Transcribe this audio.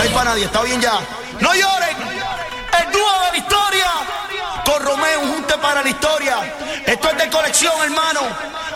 hay para nadie, está bien ya. No lloren, el dúo de la historia. Con Romeo, un junte para la historia. Esto es de colección, hermano.